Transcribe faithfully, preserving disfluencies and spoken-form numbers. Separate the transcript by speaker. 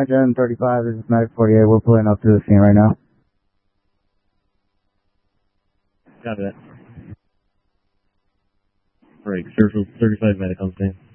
Speaker 1: Engine thirty-five, this is Medic forty-eight. We're pulling up to the scene right now.
Speaker 2: Copy that. Break. Circle thirty-five Medic on scene.